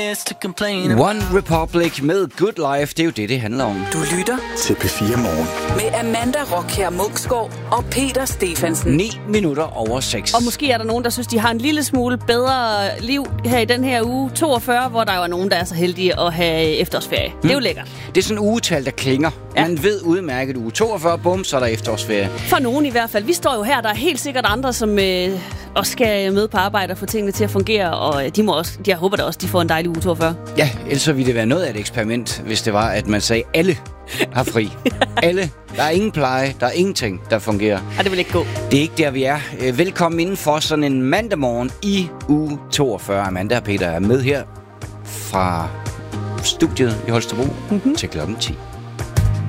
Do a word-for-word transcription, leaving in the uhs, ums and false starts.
One Republic med Good Life, det er jo det, det handler om. Du lytter til P fire Morgen med Amanda Rockher Munksgaard og Peter Stephansen. ni minutter over seks. Og måske er der nogen, der synes, de har en lille smule bedre liv her i den her uge toogfyrre, hvor der jo er nogen, der er så heldige at have efterårsferie. Hmm. Det er jo lækkert. Det er sådan en ugetal, der klinger. Ja. Man ved udmærket uge toogfyrre, bum, så er der efterårsferie. For nogen i hvert fald. Vi står jo her, der er helt sikkert andre, som øh, også skal med på arbejde og få tingene til at fungere, og de må også, jeg håber da også, de får en dejlig uge toogfyrre. Ja, ellers så ville det være noget af et eksperiment, hvis det var, at man sagde, alle har fri. Alle. Der er ingen pleje, der er ingenting, der fungerer. Ja, det vil ikke gå. Det er ikke der, vi er. Velkommen indenfor sådan en mandag morgen i uge toogfyrre. Amanda og Peter er med her fra studiet i Holstebro mm-hmm. til klokken ti.